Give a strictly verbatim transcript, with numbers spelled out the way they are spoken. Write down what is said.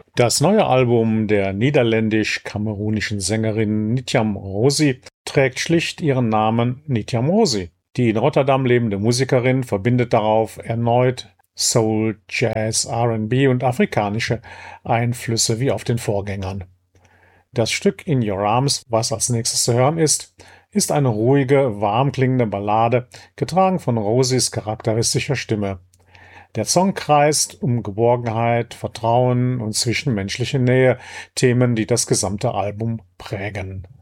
Das neue Album der niederländisch-kamerunischen Sängerin Nitiam Rosy trägt schlicht ihren Namen Nitiam Rosy. Die in Rotterdam lebende Musikerin verbindet darauf erneut Soul, Jazz, R und B und afrikanische Einflüsse wie auf den Vorgängern. Das Stück In Your Arms, was als nächstes zu hören ist, ist eine ruhige, warm klingende Ballade, getragen von Rosys charakteristischer Stimme. Der Song kreist um Geborgenheit, Vertrauen und zwischenmenschliche Nähe, Themen, die das gesamte Album prägen.